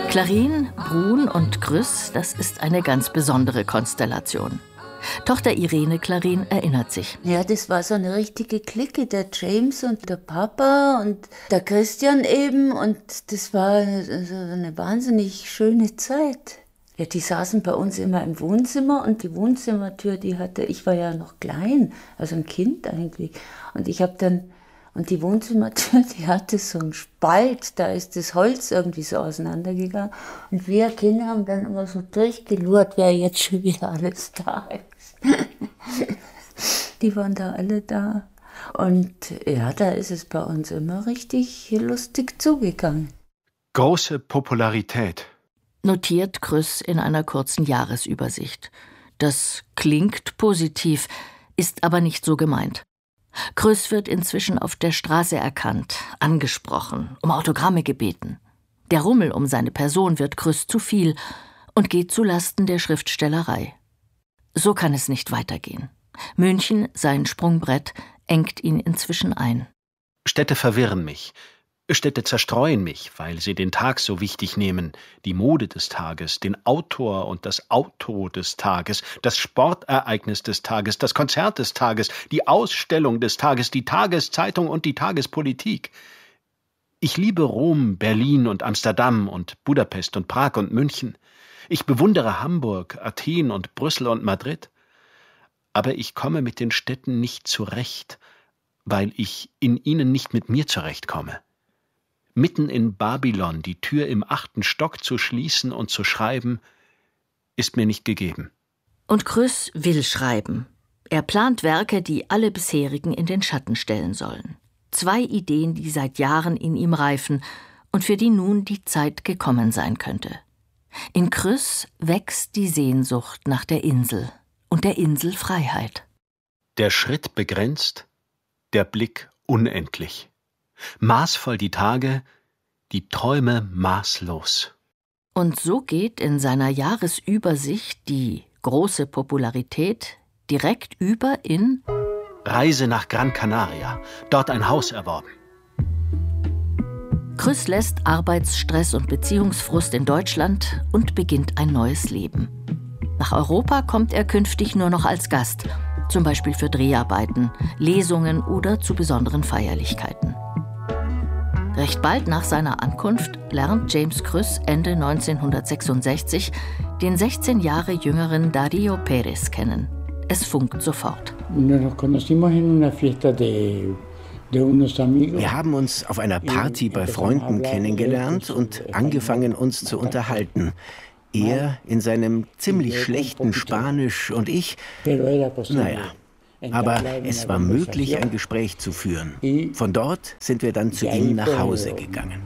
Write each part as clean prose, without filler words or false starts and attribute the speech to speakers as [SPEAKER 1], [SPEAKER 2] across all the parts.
[SPEAKER 1] Clarin, Brun und Grüss, das ist eine ganz besondere Konstellation. Tochter Irene Clarin erinnert sich.
[SPEAKER 2] Ja, das war so eine richtige Clique, der James und der Papa und der Christian eben. Und das war so eine wahnsinnig schöne Zeit. Ja, die saßen bei uns immer im Wohnzimmer und die Wohnzimmertür, ich war ja noch klein, also ein Kind eigentlich. Und die Wohnzimmertür, die hatte so einen Spalt, da ist das Holz irgendwie so auseinandergegangen. Und wir Kinder haben dann immer so durchgelurrt, wer jetzt schon wieder alles da ist. Die waren da alle da. Und ja, da ist es bei uns immer richtig lustig zugegangen.
[SPEAKER 3] Große Popularität.
[SPEAKER 1] Notiert Grüss in einer kurzen Jahresübersicht. Das klingt positiv, ist aber nicht so gemeint. Grüss wird inzwischen auf der Straße erkannt, angesprochen, um Autogramme gebeten. Der Rummel um seine Person wird Grüss zu viel und geht zu Lasten der Schriftstellerei. So kann es nicht weitergehen. München, sein Sprungbrett, engt ihn inzwischen ein.
[SPEAKER 3] Städte verwirren mich. Städte zerstreuen mich, weil sie den Tag so wichtig nehmen. Die Mode des Tages, den Autor und das Auto des Tages, das Sportereignis des Tages, das Konzert des Tages, die Ausstellung des Tages, die Tageszeitung und die Tagespolitik. Ich liebe Rom, Berlin und Amsterdam und Budapest und Prag und München. Ich bewundere Hamburg, Athen und Brüssel und Madrid. Aber ich komme mit den Städten nicht zurecht, weil ich in ihnen nicht mit mir zurechtkomme. Mitten in Babylon die Tür im 8. Stock zu schließen und zu schreiben, ist mir nicht gegeben.
[SPEAKER 1] Und Grüss will schreiben. Er plant Werke, die alle bisherigen in den Schatten stellen sollen. 2 Ideen, die seit Jahren in ihm reifen und für die nun die Zeit gekommen sein könnte. In Grüss wächst die Sehnsucht nach der Insel und der Inselfreiheit.
[SPEAKER 3] Der Schritt begrenzt, der Blick unendlich. Maßvoll die Tage, die Träume maßlos.
[SPEAKER 1] Und so geht in seiner Jahresübersicht die große Popularität direkt über in
[SPEAKER 3] Reise nach Gran Canaria, dort ein Haus erworben.
[SPEAKER 1] Grüss lässt Arbeitsstress und Beziehungsfrust in Deutschland und beginnt ein neues Leben. Nach Europa kommt er künftig nur noch als Gast, zum Beispiel für Dreharbeiten, Lesungen oder zu besonderen Feierlichkeiten. Recht bald nach seiner Ankunft lernt James Grüss Ende 1966 den 16 Jahre jüngeren Darío Pérez kennen. Es funkt sofort.
[SPEAKER 4] Wir haben uns auf einer Party bei Freunden kennengelernt und angefangen, uns zu unterhalten. Er in seinem ziemlich schlechten Spanisch und ich, naja. Aber es war möglich, ein Gespräch zu führen. Von dort sind wir dann zu ihm nach Hause gegangen.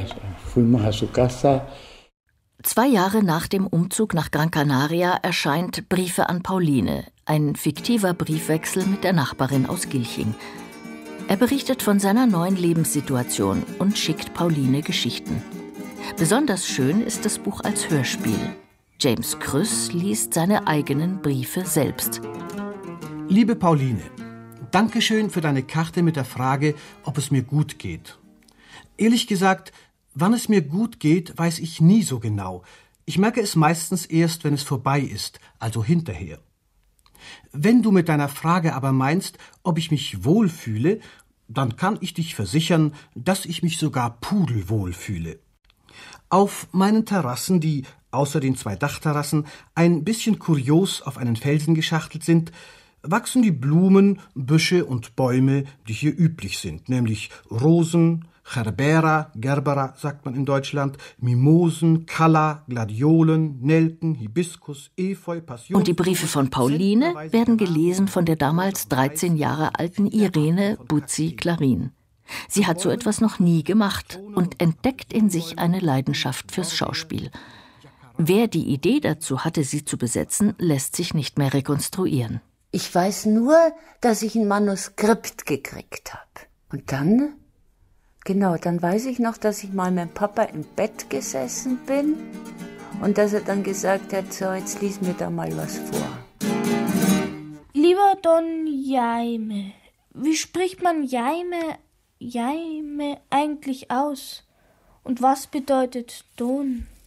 [SPEAKER 1] 2 Jahre nach dem Umzug nach Gran Canaria erscheint Briefe an Pauline, ein fiktiver Briefwechsel mit der Nachbarin aus Gilching. Er berichtet von seiner neuen Lebenssituation und schickt Pauline Geschichten. Besonders schön ist das Buch als Hörspiel. James Grüss liest seine eigenen Briefe selbst.
[SPEAKER 5] Liebe Pauline, danke schön für deine Karte mit der Frage, ob es mir gut geht. Ehrlich gesagt, wann es mir gut geht, weiß ich nie so genau. Ich merke es meistens erst, wenn es vorbei ist, also hinterher. Wenn du mit deiner Frage aber meinst, ob ich mich wohlfühle, dann kann ich dich versichern, dass ich mich sogar pudelwohl fühle. Auf meinen Terrassen, die außer den 2 Dachterrassen ein bisschen kurios auf einen Felsen geschachtelt sind, wachsen die Blumen, Büsche und Bäume, die hier üblich sind, nämlich Rosen, Gerbera sagt man in Deutschland, Mimosen, Calla, Gladiolen, Nelken, Hibiskus, Efeu, Passion.
[SPEAKER 1] Und die Briefe von Pauline werden gelesen von der damals 13 Jahre alten Irene Butzi Clarin. Sie hat so etwas noch nie gemacht und entdeckt in sich eine Leidenschaft fürs Schauspiel. Wer die Idee dazu hatte, sie zu besetzen, lässt sich nicht mehr rekonstruieren.
[SPEAKER 2] Ich weiß nur, dass ich ein Manuskript gekriegt habe. Und dann weiß ich noch, dass ich mal mit Papa im Bett gesessen bin und dass er dann gesagt hat, so, jetzt lies mir da mal was vor.
[SPEAKER 6] Lieber Don Jaime, wie spricht man Jaime eigentlich aus? Und was bedeutet Don?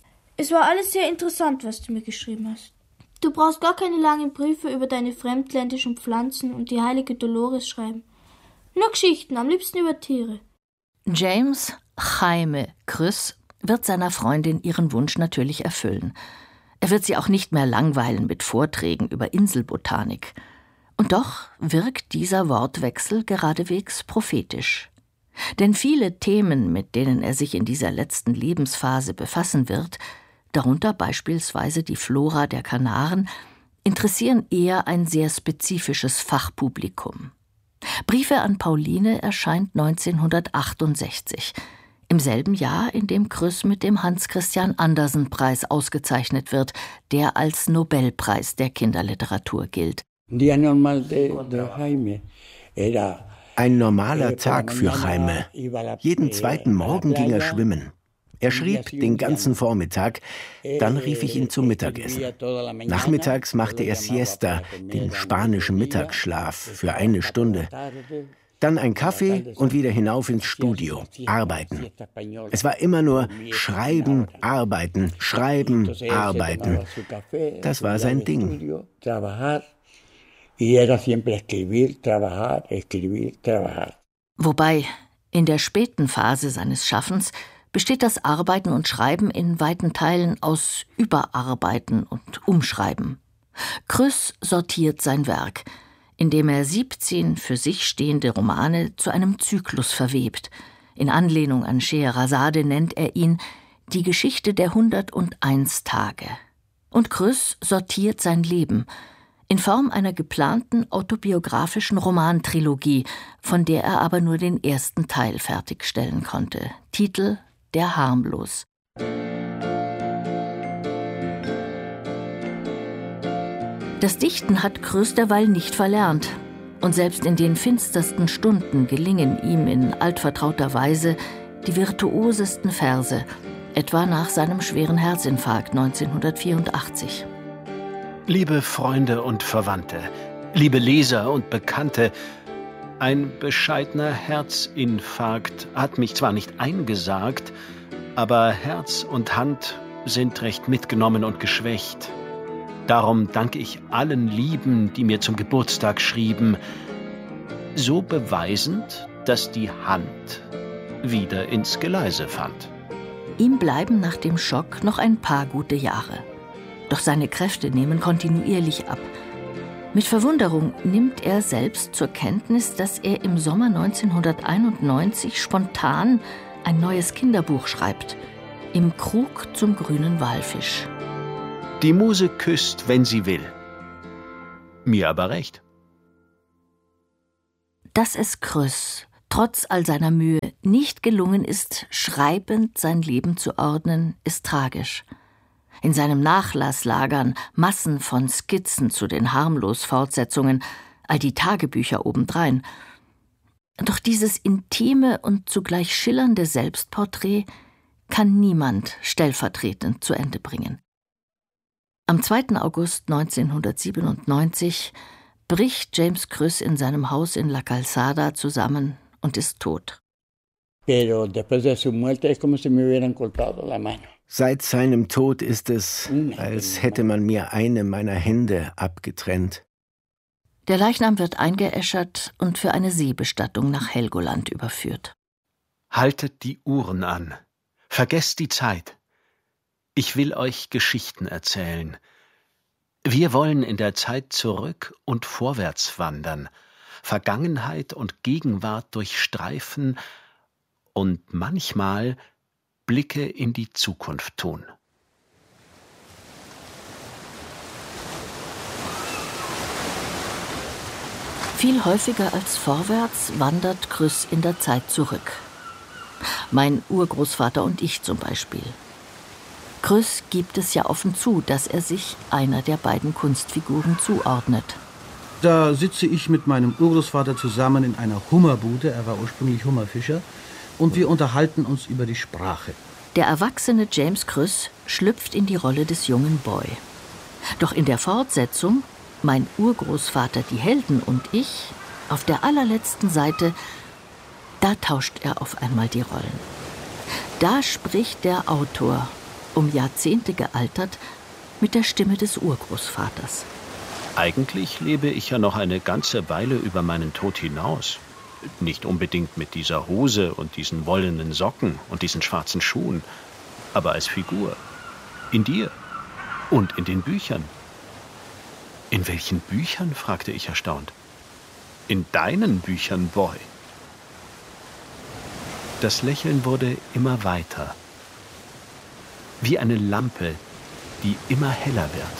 [SPEAKER 6] Es war alles sehr interessant, was du mir geschrieben hast. Du brauchst gar keine langen Briefe über deine fremdländischen Pflanzen und die heilige Dolores schreiben. Nur Geschichten, am liebsten über Tiere.
[SPEAKER 1] James Jaime Krüss wird seiner Freundin ihren Wunsch natürlich erfüllen. Er wird sie auch nicht mehr langweilen mit Vorträgen über Inselbotanik. Und doch wirkt dieser Wortwechsel geradewegs prophetisch. Denn viele Themen, mit denen er sich in dieser letzten Lebensphase befassen wird, darunter beispielsweise die Flora der Kanaren, interessieren eher ein sehr spezifisches Fachpublikum. Briefe an Pauline erscheint 1968, im selben Jahr, in dem Krüss mit dem Hans-Christian-Andersen-Preis ausgezeichnet wird, der als Nobelpreis der Kinderliteratur gilt.
[SPEAKER 4] Ein normaler Tag für Jaime. Jeden zweiten Morgen ging er schwimmen. Er schrieb den ganzen Vormittag, dann rief ich ihn zum Mittagessen. Nachmittags machte er Siesta, den spanischen Mittagsschlaf, für 1 Stunde. Dann ein Kaffee und wieder hinauf ins Studio, arbeiten. Es war immer nur Schreiben, Arbeiten, Schreiben, Arbeiten. Das war sein Ding.
[SPEAKER 1] Wobei, in der späten Phase seines Schaffens besteht das Arbeiten und Schreiben in weiten Teilen aus Überarbeiten und Umschreiben. Krüss sortiert sein Werk, indem er 17 für sich stehende Romane zu einem Zyklus verwebt. In Anlehnung an Scheherazade nennt er ihn die Geschichte der 101 Tage. Und Krüss sortiert sein Leben in Form einer geplanten autobiografischen Romantrilogie, von der er aber nur den ersten Teil fertigstellen konnte. Titel: Der Harmlos. Das Dichten hat Krüss derweil nicht verlernt. Und selbst in den finstersten Stunden gelingen ihm in altvertrauter Weise die virtuosesten Verse, etwa nach seinem schweren Herzinfarkt 1984.
[SPEAKER 3] Liebe Freunde und Verwandte, liebe Leser und Bekannte, ein bescheidener Herzinfarkt hat mich zwar nicht eingesagt, aber Herz und Hand sind recht mitgenommen und geschwächt. Darum danke ich allen Lieben, die mir zum Geburtstag schrieben, so beweisend, dass die Hand wieder ins Geleise fand.
[SPEAKER 1] Ihm bleiben nach dem Schock noch ein paar gute Jahre. Doch seine Kräfte nehmen kontinuierlich ab. Mit Verwunderung nimmt er selbst zur Kenntnis, dass er im Sommer 1991 spontan ein neues Kinderbuch schreibt, Im Krug zum grünen Walfisch.
[SPEAKER 3] Die Muse küsst, wenn sie will. Mir aber recht.
[SPEAKER 1] Dass es Krüss trotz all seiner Mühe nicht gelungen ist, schreibend sein Leben zu ordnen, ist tragisch. In seinem Nachlass lagern Massen von Skizzen zu den Harmlos-Fortsetzungen, all die Tagebücher obendrein. Doch dieses intime und zugleich schillernde Selbstporträt kann niemand stellvertretend zu Ende bringen. Am 2. August 1997 bricht James Krüss in seinem Haus in La Calzada zusammen und ist tot.
[SPEAKER 4] Seit seinem Tod ist es, als hätte man mir eine meiner Hände abgetrennt.
[SPEAKER 1] Der Leichnam wird eingeäschert und für eine Seebestattung nach Helgoland überführt.
[SPEAKER 3] Haltet die Uhren an. Vergesst die Zeit. Ich will euch Geschichten erzählen. Wir wollen in der Zeit zurück und vorwärts wandern, Vergangenheit und Gegenwart durchstreifen und manchmal Blicke in die Zukunft tun.
[SPEAKER 1] Viel häufiger als vorwärts wandert Krüss in der Zeit zurück. Mein Urgroßvater und ich zum Beispiel. Krüss gibt es ja offen zu, dass er sich einer der beiden Kunstfiguren zuordnet.
[SPEAKER 5] Da sitze ich mit meinem Urgroßvater zusammen in einer Hummerbude, er war ursprünglich Hummerfischer, und wir unterhalten uns über die Sprache.
[SPEAKER 1] Der erwachsene James Krüss schlüpft in die Rolle des jungen Boy. Doch in der Fortsetzung, mein Urgroßvater, die Helden und ich, auf der allerletzten Seite, da tauscht er auf einmal die Rollen. Da spricht der Autor um Jahrzehnte gealtert, mit der Stimme des Urgroßvaters.
[SPEAKER 3] Eigentlich lebe ich ja noch eine ganze Weile über meinen Tod hinaus. Nicht unbedingt mit dieser Hose und diesen wollenen Socken und diesen schwarzen Schuhen, aber als Figur. In dir und in den Büchern. In welchen Büchern? Fragte ich erstaunt. In deinen Büchern, Boy. Das Lächeln wurde immer weiter. Wie eine Lampe, die immer heller wird.